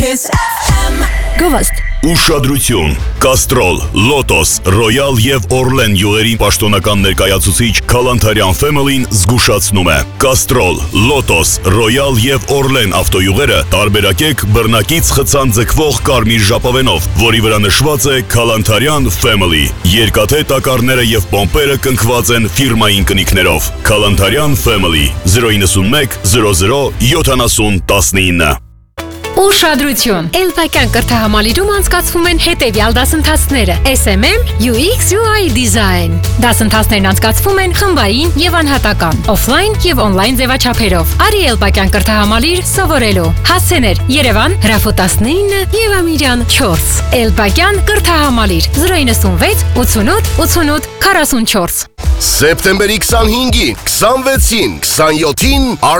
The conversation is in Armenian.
Kiss FM. Գովաստ Ուշադրություն, Կաստրոլ, Լոտոս, Ռոյալ և Օրլեն յուղերի պաշտոնական ներկայացուցիչ Քալանթարյան Family-ն զգուշացնում է. Կաստրոլ, Լոտոս, Ռոյալ և Օրլեն ավտոյուղերը տարբերակեք բռնակից խցան ձգվող կարմիր ժապավենով, որի վրա նշված է Քալանթարյան Family։ Երկաթե տակառները և պոմպերը կնքված են ֆիրմային կնիքներով։ Քալանթարյան Family 091 00 7019։ Ուշադրություն! Էլբակյան կրթահամալիրում անցկացվում են հետևյալ դասընթացները. SMM, UX, UI Design։ Դասընթացներն անցկացվում են խմբային և անհատական, օֆլայն և օնլայն ձևաչափերով։ Արի Էլբակյան կրթահամալիր սովորելու։ Հասցեներ՝ Երևան, Հրաֆու 19 և Ամիրյան 4։ Էլբակյան կրթահամալիր 096 88 88 44։ Սեպտեմբերի 25-ին, 26-ին, 27-ին